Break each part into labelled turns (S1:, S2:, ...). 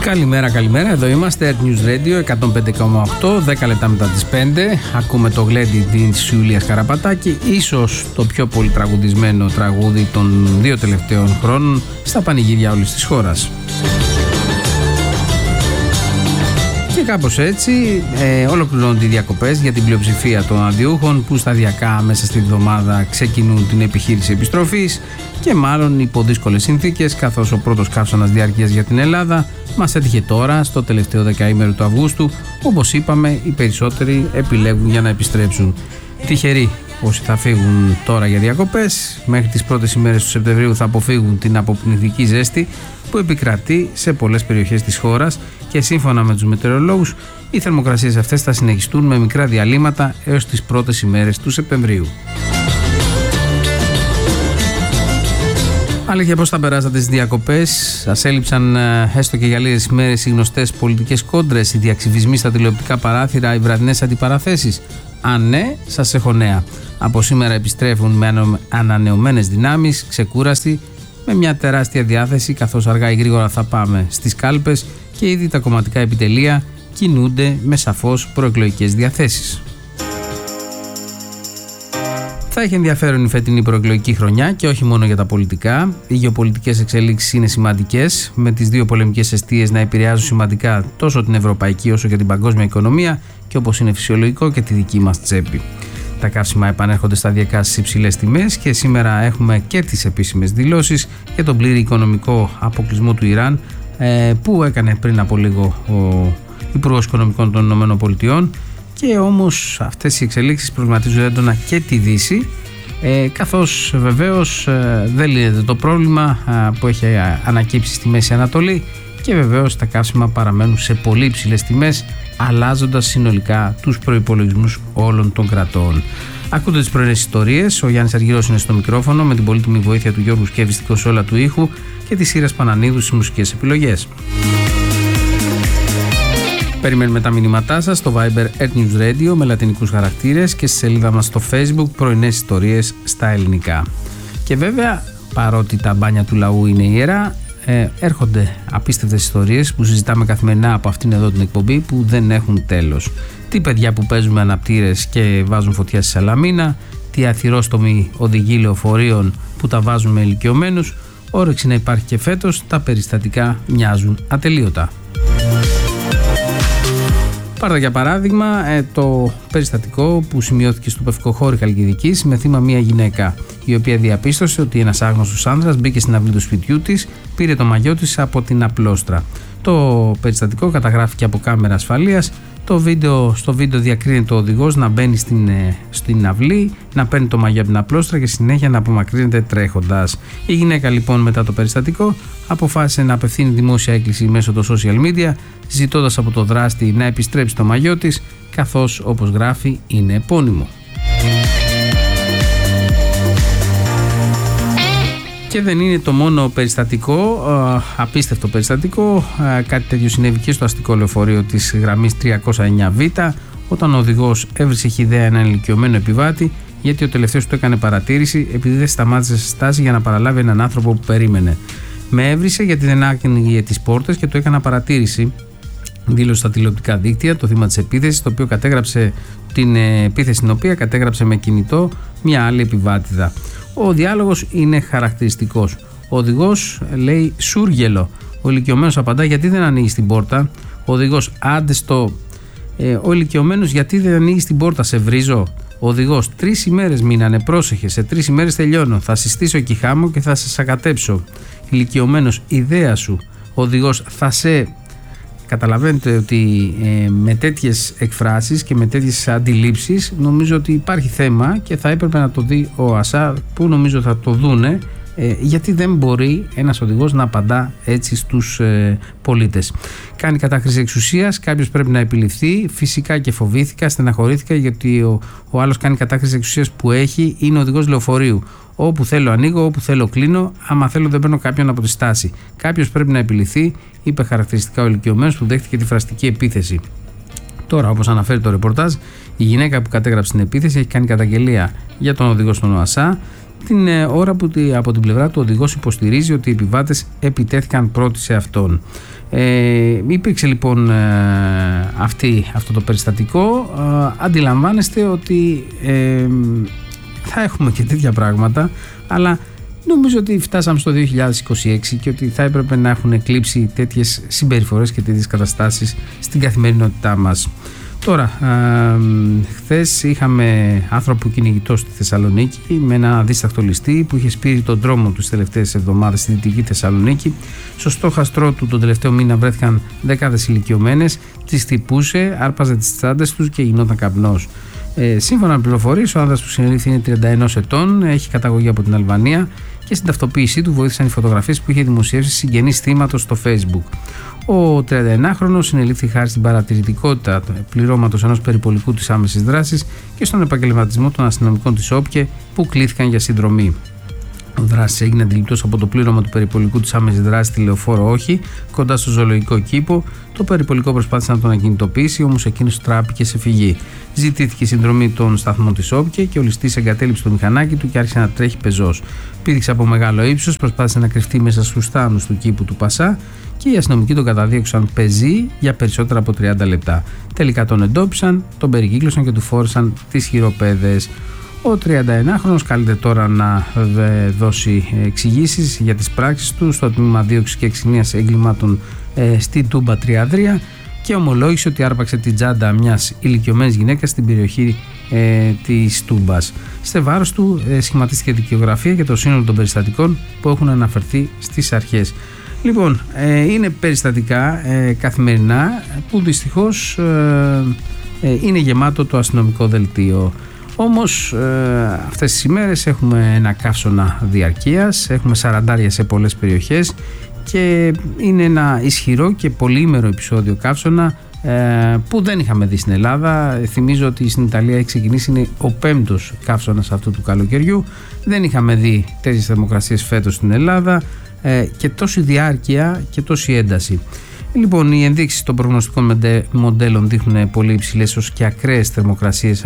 S1: Καλημέρα, εδώ είμαστε, Earth News Radio 105,8, 10 λεπτά μετά τις 5. Ακούμε το γλέντι της Ιουλίας Καραπατάκη, ίσως το πιο πολύ τραγουδισμένο τραγούδι των 2 τελευταίων χρόνων στα πανηγύρια όλης της χώρας. Και κάπως έτσι ολοκληρώνονται οι διακοπές για την πλειοψηφία των αντιούχων που σταδιακά μέσα στη βδομάδα ξεκινούν την επιχείρηση επιστροφής και μάλλον υπό δύσκολες συνθήκες, καθώς ο πρώτος καύσωνας διάρκειας για την Ελλάδα μας έτυχε τώρα στο τελευταίο δεκαήμερο του Αυγούστου. Όπως είπαμε, οι περισσότεροι επιλέγουν για να επιστρέψουν. Τυχεροί όσοι θα φύγουν τώρα για διακοπές, μέχρι τις πρώτες ημέρες του Σεπτεμβρίου θα αποφύγουν την αποπνητική ζέστη που επικρατεί σε πολλές περιοχές της χώρας και σύμφωνα με τους μετεωρολόγους οι θερμοκρασίες αυτές θα συνεχιστούν με μικρά διαλύματα έως τις πρώτες ημέρες του Σεπτεμβρίου. Αλήθεια, πώς θα περάσατε στις διακοπές? Σας έλειψαν έστω και για λίγες ημέρες οι γνωστές πολιτικές κόντρες, οι διαξυφισμοί στα τηλεοπτικά παράθυρα, οι βραδινές αντιπαραθέσεις? Αν ναι, σας έχω νέα. Από σήμερα επιστρέφουν με ανανεωμένες δυνάμεις, ξεκούραστοι, με μια τεράστια διάθεση, καθώς αργά ή γρήγορα θα πάμε στις κάλπες και ήδη τα κομματικά επιτελεία κινούνται με σαφώς προεκλογικές διαθέσεις. Θα έχει ενδιαφέρον η φετινή προεκλογική χρονιά και όχι μόνο για τα πολιτικά. Οι γεωπολιτικές εξελίξεις είναι σημαντικές, με τις 2 πολεμικές εστίες να επηρεάζουν σημαντικά τόσο την ευρωπαϊκή όσο και την παγκόσμια οικονομία και όπως είναι φυσιολογικό και τη δική μας τσέπη. Τα καύσιμα επανέρχονται σταδιακά στις υψηλές τιμές και σήμερα έχουμε και τις επίσημες δηλώσεις για τον πλήρη οικονομικό αποκλεισμό του Ιράν που έκανε πριν από λίγο ο Υπουργός Οικονομικών των ΗΠΑ. Και όμως αυτές οι εξελίξεις προβληματίζουν έντονα και τη Δύση, καθώς βεβαίως δεν λύνεται το πρόβλημα που έχει ανακύψει στη Μέση Ανατολή και βεβαίως τα καύσιμα παραμένουν σε πολύ υψηλές τιμές, αλλάζοντας συνολικά τους προϋπολογισμούς όλων των κρατών. Ακούτε τις πρωινές ιστορίες, ο Γιάννης Αργυρός είναι στο μικρόφωνο με την πολύτιμη βοήθεια του Γιώργου Σκεύη στη κονσόλα του ήχου και της Σύρας Πανανίδου στις μουσικές επιλογές. Περιμένουμε τα μηνύματά σας στο Viber Earth News Radio με λατινικούς χαρακτήρες και στη σελίδα μας στο Facebook πρωινές ιστορίες στα ελληνικά. Και βέβαια, παρότι τα μπάνια του λαού είναι ιερά, έρχονται απίστευτες ιστορίες που συζητάμε καθημερινά από αυτήν εδώ την εκπομπή που δεν έχουν τέλος. Τι παιδιά που παίζουν με αναπτήρες και βάζουν φωτιά στη σαλαμίνα, τι αθυρόστομοι οδηγοί λεωφορείων που τα βάζουν με ηλικιωμένους. Όρεξη να υπάρχει και φέτος, τα περιστατικά μοιάζουν ατελείωτα. Πάρτε για παράδειγμα το περιστατικό που σημειώθηκε στο Πευκοχώρι Χαλκιδικής με θύμα μια γυναίκα, η οποία διαπίστωσε ότι ένας άγνωστος άνδρας μπήκε στην αυλή του σπιτιού της, πήρε το μαγιό της από την απλόστρα. Το περιστατικό καταγράφηκε από κάμερα ασφαλείας. Στο βίντεο διακρίνεται ο οδηγός να μπαίνει στην αυλή, να παίρνει το μαγιό από την απλόστρα και συνέχεια να απομακρύνεται τρέχοντας. Η γυναίκα λοιπόν μετά το περιστατικό αποφάσισε να απευθύνει δημόσια έκκληση μέσω των social media, ζητώντας από το δράστη να επιστρέψει το μαγιό της, καθώς όπως γράφει είναι επώνυμο. Και δεν είναι το μόνο περιστατικό, απίστευτο περιστατικό. Κάτι τέτοιο συνέβη και στο αστικό λεωφορείο της γραμμής 309Β, όταν ο οδηγός έβρισε χυδαία έναν ηλικιωμένο επιβάτη, γιατί ο τελευταίος του έκανε παρατήρηση επειδή δεν σταμάτησε σε στάση για να παραλάβει έναν άνθρωπο που περίμενε. Με έβρισε γιατί δεν άνοιγε τις πόρτες και του έκανα παρατήρηση, δήλωσε στα τηλεοπτικά δίκτυα το θύμα της επίθεσης, το οποίο κατέγραψε την επίθεση, την οποία κατέγραψε με κινητό μια άλλη επιβάτηδα. Ο διάλογος είναι χαρακτηριστικός. Ο οδηγός λέει σούργελο. Ο ηλικιωμένος απαντά γιατί δεν ανοίγει την πόρτα. Ο οδηγός άντε στο. Ο ηλικιωμένος γιατί δεν ανοίγει την πόρτα, σε βρίζω. Ο οδηγός 3 ημέρες μείνανε, πρόσεχε. Σε 3 ημέρες τελειώνω. Θα συστήσω εκεί χάμω και θα σε σακατέψω. Ηλικιωμένος, ιδέα σου. Ο οδηγός θα σε. Καταλαβαίνετε ότι με τέτοιες εκφράσεις και με τέτοιες αντιλήψεις νομίζω ότι υπάρχει θέμα και θα έπρεπε να το δει ο ΑΣΑ, που νομίζω θα το δούνε, γιατί δεν μπορεί ένας οδηγός να απαντά έτσι στους πολίτες. Κάνει κατάχρηση εξουσίας, κάποιος πρέπει να επιληφθεί. Φυσικά και φοβήθηκα, στεναχωρήθηκα, γιατί ο άλλος κάνει κατάχρηση εξουσίας που έχει, είναι οδηγός λεωφορείου. Όπου θέλω ανοίγω, όπου θέλω κλείνω. Άμα θέλω δεν παίρνω κάποιον από τη στάση. Κάποιος πρέπει να επιληθεί, είπε χαρακτηριστικά ο ηλικιωμένος που δέχτηκε τη φραστική επίθεση. Τώρα, όπως αναφέρει το ρεπορτάζ, η γυναίκα που κατέγραψε την επίθεση έχει κάνει καταγγελία για τον οδηγό στον ΟΑΣΑ, την ώρα που από την πλευρά του ο οδηγός υποστηρίζει ότι οι επιβάτες επιτέθηκαν πρώτοι σε αυτόν. Υπήρξε λοιπόν αυτό το περιστατικό. Αντιλαμβάνεστε ότι θα έχουμε και τέτοια πράγματα, αλλά νομίζω ότι φτάσαμε στο 2026 και ότι θα έπρεπε να έχουν εκλείψει τέτοιες συμπεριφορές και τέτοιες καταστάσεις στην καθημερινότητά μας. Τώρα, χθες είχαμε άνθρωπο κυνηγητό στη Θεσσαλονίκη με ένα δίστακτο ληστή που είχε σπείρει τον δρόμο του τις τελευταίες εβδομάδες στη Δυτική Θεσσαλονίκη. Στο στόχαστρό του τον τελευταίο μήνα βρέθηκαν δεκάδες ηλικιωμένες, τις χτυπούσε, άρπαζε τις τσάντες τους και γινόταν καπνός. Σύμφωνα με πληροφορίες, ο άνδρας που συνελήφθη είναι 31 ετών, έχει καταγωγή από την Αλβανία και στην ταυτοποίησή του βοήθησαν οι φωτογραφίες που είχε δημοσιεύσει συγγενείς θύματος στο Facebook. Ο 31χρονος συνελήφθη χάρη στην παρατηρητικότητα πληρώματος ενός περιπολικού της άμεσης δράσης και στον επαγγελματισμό των αστυνομικών της ΟΠΚΕ που κλήθηκαν για συνδρομή. Ο δράσης έγινε αντιληπτός από το πλήρωμα του περιπολικού της άμεσης δράσης στη Λεωφόρο Όχι, κοντά στο ζωολογικό κήπο. Το περιπολικό προσπάθησε να τον ακινητοποιήσει, όμως εκείνος τράπηκε σε φυγή. Ζητήθηκε συνδρομή των σταθμών της ΟΠΚΕ και ο ληστής εγκατέλειψε το μηχανάκι του και άρχισε να τρέχει πεζός. Πήδηξε από μεγάλο ύψος, προσπάθησε να κρυφτεί μέσα στους θάμνους του κήπου του Πασά και οι αστυνομικοί τον καταδίωξαν πεζή για περισσότερα από 30 λεπτά. Τελικά τον εντόπισαν, τον περικύκλωσαν και του φόρεσαν τις χειροπέδες. Ο 31χρονος καλείται τώρα να δώσει εξηγήσεις για τις πράξεις του στο τμήμα δίωξης και εξηνίας εγκλημάτων στην Τούμπα Τριάδρια και ομολόγησε ότι άρπαξε την τσάντα μιας ηλικιωμένης γυναίκας στην περιοχή της Τούμπας. Σε βάρος του σχηματίστηκε δικαιογραφία για το σύνολο των περιστατικών που έχουν αναφερθεί στις αρχές. Λοιπόν, είναι περιστατικά καθημερινά που δυστυχώς είναι γεμάτο το αστυνομικό δελτίο. Όμως αυτές τις ημέρες έχουμε ένα καύσωνα διαρκείας, έχουμε σαραντάρια σε πολλές περιοχές και είναι ένα ισχυρό και πολύήμερο επεισόδιο καύσωνα που δεν είχαμε δει στην Ελλάδα. Θυμίζω ότι στην Ιταλία έχει ξεκινήσει, είναι ο 5ος καύσωνας αυτού του καλοκαιριού. Δεν είχαμε δει τέτοιες θερμοκρασίες φέτος στην Ελλάδα και τόση διάρκεια και τόση ένταση. Λοιπόν, οι ενδείξεις των προγνωστικών μοντέλων δείχνουν πολύ υψηλές ως και ακραίες θερμοκρασίες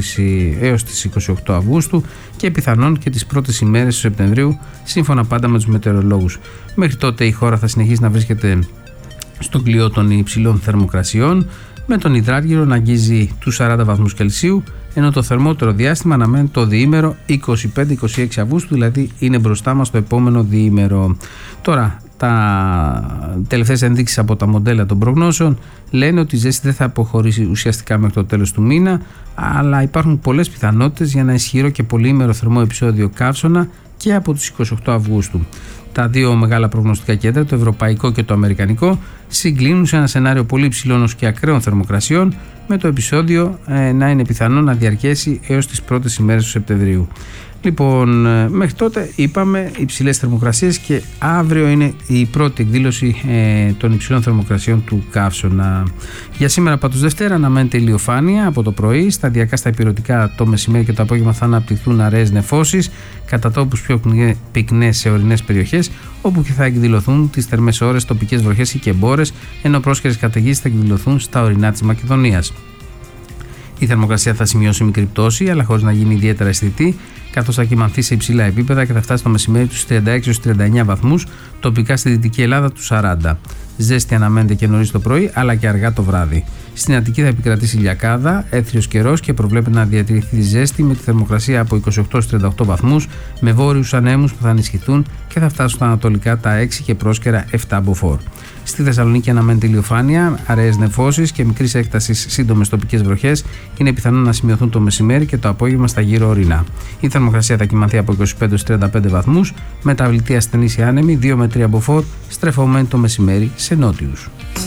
S1: έως τις 28 Αυγούστου και πιθανόν και τις πρώτες ημέρες του Σεπτεμβρίου, σύμφωνα πάντα με τους μετεωρολόγους. Μέχρι τότε η χώρα θα συνεχίσει να βρίσκεται στον κλειό των υψηλών θερμοκρασιών, με τον υδράργυρο να αγγίζει τους 40 βαθμούς Κελσίου, ενώ το θερμότερο διάστημα αναμένει το διήμερο 25-26 Αυγούστου, δηλαδή είναι μπροστά μας το επόμενο διήμερο. Τώρα, τα τελευταίες ενδείξεις από τα μοντέλα των προγνώσεων λένε ότι η ζέστη δεν θα αποχωρήσει ουσιαστικά μέχρι το τέλος του μήνα, αλλά υπάρχουν πολλές πιθανότητες για ένα ισχυρό και πολύήμερο θερμό επεισόδιο καύσωνα και από τις 28 Αυγούστου. Τα δύο μεγάλα προγνωστικά κέντρα, το ευρωπαϊκό και το αμερικανικό, συγκλίνουν σε ένα σενάριο πολύ υψηλών ως και ακραίων θερμοκρασιών, με το επεισόδιο να είναι πιθανό να διαρκέσει έως τις πρώτες ημέρες του Σεπτεμβρίου. Λοιπόν, μέχρι τότε είπαμε υψηλές θερμοκρασίες και αύριο είναι η πρώτη εκδήλωση των υψηλών θερμοκρασιών του καύσωνα. Για σήμερα πάντως Δευτέρα αναμένεται ηλιοφάνεια από το πρωί, σταδιακά στα ηπειρωτικά το μεσημέρι και το απόγευμα θα αναπτυχθούν αραιές νεφώσεις, κατά τόπους πιο πυκνές σε ορεινές περιοχές, όπου και θα εκδηλωθούν τις θερμές ώρες τοπικές βροχές ή και μπόρες, ενώ πρόσχερες καταιγίδες θα εκδηλωθούν στα ορεινά της Μακεδονίας. Η θερμοκρασία θα σημειώσει μικρή πτώση, αλλά χωρίς να γίνει ιδιαίτερα αισθητή, καθώς θα κυμανθεί σε υψηλά επίπεδα και θα φτάσει το μεσημέρι τους 36-39 βαθμούς, τοπικά στη Δυτική Ελλάδα τους 40. Ζέστη αναμένεται και νωρίς το πρωί, αλλά και αργά το βράδυ. Στην Αττική θα επικρατήσει ηλιακάδα, έθριος καιρός και προβλέπεται να διατηρηθεί ζέστη με τη θερμοκρασία από 28-38 βαθμούς, με βόρειους ανέμους που θα ενισχυθούν και θα φτάσουν στα ανατολικά τα 6 και πρόσκαιρα 7 μποφόρ. Στη Θεσσαλονίκη αναμένεται ηλιοφάνεια, αραιές νεφώσεις και μικρής έκτασης σύντομες τοπικές βροχές. Είναι πιθανό να σημειωθούν το μεσημέρι και το απόγευμα στα γύρω ορεινά. Η θερμοκρασία θα κυμανθεί από 25-35 βαθμούς, μεταβλητή ασθενής ή άνεμη 2 με 3 μποφόρ, στρεφωμένη το μεσημέρι σε νότιους.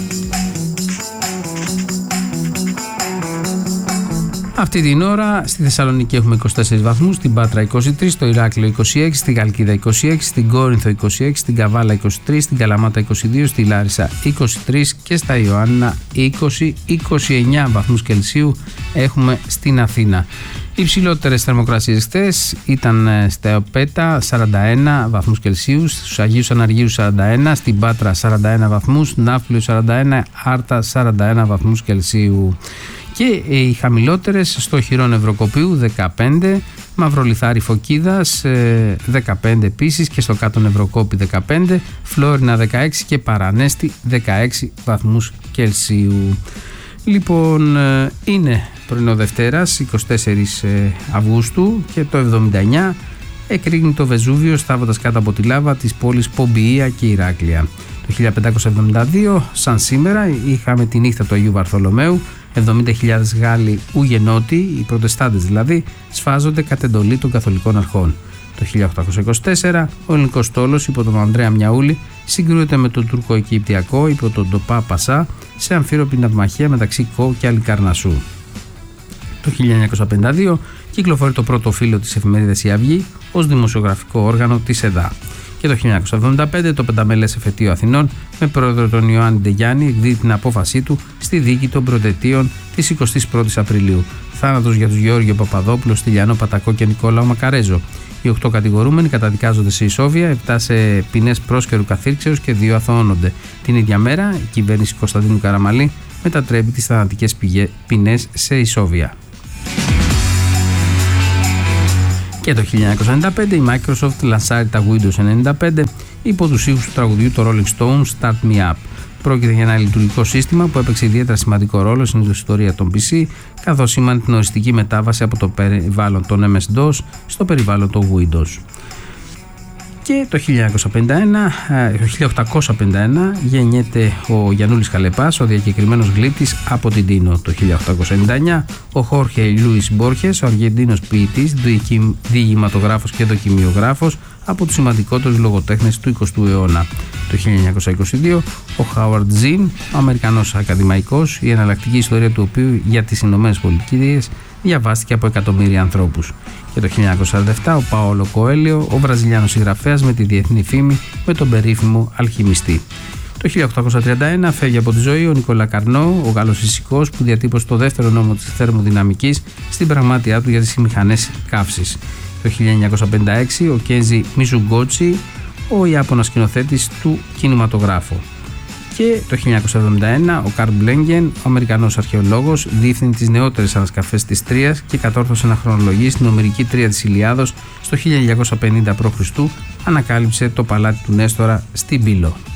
S1: Αυτή την ώρα στη Θεσσαλονίκη έχουμε 24 βαθμούς, στην Πάτρα 23, στο Ηράκλειο 26, στη Χαλκίδα 26, στην Κόρινθο 26, στην Καβάλα 23, στην Καλαμάτα 22, στη Λάρισα 23 και στα Ιωάννινα 20-29 βαθμούς Κελσίου έχουμε στην Αθήνα. Οι υψηλότερες θερμοκρασίες χτες ήταν στα Πέτα 41 βαθμούς Κελσίου, στους Αγίους Αναργίους 41, στην Πάτρα 41 βαθμούς, Ναύπλιο 41, Άρτα 41 βαθμούς Κελσίου. Και οι χαμηλότερες στο Χειρόν Ευρωκοπίου 15, Μαυρολιθάρι Φωκίδας 15 επίσης και στο Κάτω Ευρωκόπη 15, Φλόρινα 16 και Παρανέστη 16 βαθμούς Κελσίου. Λοιπόν, είναι πρωινό Δευτέρας 24 Αυγούστου και το 79 εκρήγνει το Βεζούβιο στάβοντας κάτω από τη λάβα της πόλης Πομπιεία και Ηράκλεια. Το 1572, σαν σήμερα, είχαμε τη νύχτα του Αγίου Βαρθολομαίου. 70.000 Γάλλοι ουγενότοι, οι προτεστάντες δηλαδή, σφάζονται κατ' εντολή των καθολικών αρχών. Το 1824, ο ελληνικός στόλος υπό τον Ανδρέα Μιαούλη συγκρούεται με τον τουρκο-αιγυπτιακό υπό τον Ντοπά Πασά σε αμφίροπη ναυμαχία μεταξύ Κο και Αλικαρνασσού. Το 1952 κυκλοφορεί το πρώτο φύλλο της εφημερίδας Η Αυγή ως δημοσιογραφικό όργανο της ΕΔΑ. Και το 1975 το πενταμελές εφετείο Αθηνών με πρόεδρο τον Ιωάννη Ντεγιάννη εκδίδει την απόφασή του στη δίκη των προτετείων της 21ης Απριλίου. Θάνατος για τους Γεώργιο Παπαδόπουλο, Στυλιανό Πατακό και Νικόλαο Μακαρέζο. Οι 8 κατηγορούμενοι καταδικάζονται σε ισόβια, 7 σε ποινές πρόσκαιρου καθήρξεως και 2 αθωώνονται. Την ίδια μέρα η κυβέρνηση Κωνσταντίνου Καραμαλή μετατρέπει τις θανατικές ποινές σε ισόβια. Και το 1995 η Microsoft λανσάρει τα Windows 95 υπό τους ήχους του τραγουδιού το Rolling Stones Start Me Up. Πρόκειται για ένα λειτουργικό σύστημα που έπαιξε ιδιαίτερα σημαντικό ρόλο στην ιστορία των PC, καθώς σήμανε την οριστική μετάβαση από το περιβάλλον των MS-DOS στο περιβάλλον των Windows. Και το 1851 γεννιέται ο Γιαννούλης Καλεπάς, ο διακεκριμένος γλύπτης από την Τίνο. Το 1899 ο Χόρχε Λούις Μπόρχες, ο Αργεντίνος ποιητής, διηγηματογράφος και δοκιμιογράφος, από τους σημαντικότερους λογοτέχνες του 20ου αιώνα. Το 1922 ο Χάουαρντ Ζιν, ο Αμερικανός ακαδημαϊκός, η εναλλακτική ιστορία του οποίου για τις Ηνωμένες Πολιτείες διαβάστηκε από εκατομμύρια ανθρώπους. Και το 1947 ο Παόλο Κοέλιο, ο Βραζιλιάνος συγγραφέας με τη διεθνή φήμη με τον περίφημο αλχημιστή. Το 1831 φεύγει από τη ζωή ο Νικόλα Καρνό, ο Γάλλος φυσικός που διατύπωσε το δεύτερο νόμο της θερμοδυναμικής στην πραγμάτια του για τις μηχανές καύσης. Το 1956 ο Κέιζι Μιζουγκότσι, ο Ιάπωνας σκηνοθέτης του κινηματογράφου. Και το 1971 ο Καρλ Μπλέγγεν, ο Αμερικανός αρχαιολόγος, διεύθυνε τις νεότερες ανασκαφές της Τρίας και κατόρθωσε να χρονολογήσει την ομηρική Τρία της Ηλιάδος στο 1950 π.Χ. ανακάλυψε το παλάτι του Νέστορα στην Πύλο.